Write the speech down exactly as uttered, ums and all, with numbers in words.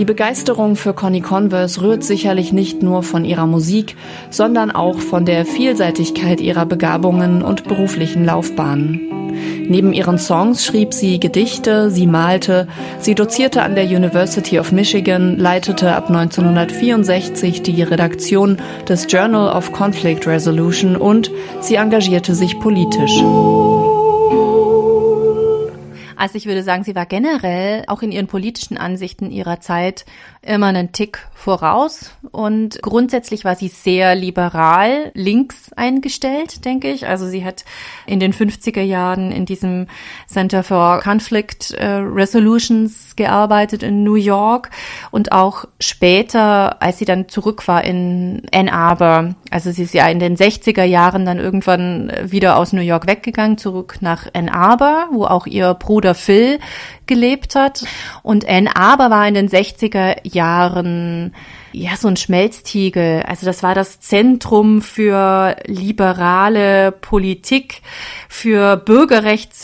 Die Begeisterung für Connie Converse rührt sicherlich nicht nur von ihrer Musik, sondern auch von der Vielseitigkeit ihrer Begabungen und beruflichen Laufbahnen. Neben ihren Songs schrieb sie Gedichte, sie malte, sie dozierte an der University of Michigan, leitete ab neunzehnhundertvierundsechzig die Redaktion des Journal of Conflict Resolution und sie engagierte sich politisch. Also ich würde sagen, sie war generell auch in ihren politischen Ansichten ihrer Zeit immer einen Tick voraus und grundsätzlich war sie sehr liberal links eingestellt, denke ich. Also sie hat in den fünfziger Jahren in diesem Center for Conflict Resolutions gearbeitet in New York und auch später, als sie dann zurück war in Ann Arbor. Also sie ist ja in den sechziger Jahren dann irgendwann wieder aus New York weggegangen, zurück nach Ann Arbor, wo auch ihr Bruder Phil gelebt hat. Und Ann Arbor war in den sechziger Jahren ja so ein Schmelztiegel. Also das war das Zentrum für liberale Politik, für Bürgerrechts